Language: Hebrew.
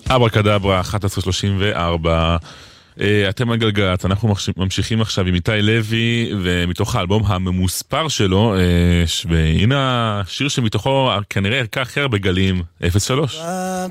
אברה כדברה, 11:34. אתם הגלגלת, אנחנו ממשיכים עכשיו עם איתי לוי, ומתוך האלבום הממוספר שלו, והנה השיר שמתוכו כנראה ערכה אחר בגלים 03.